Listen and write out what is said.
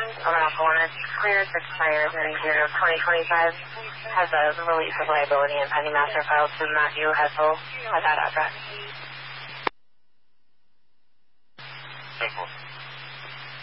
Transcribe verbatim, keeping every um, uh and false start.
Around Hornets, clearance expires in June of twenty twenty-five. Has a release of liability and pending master filed to Matthew Hessel at that address.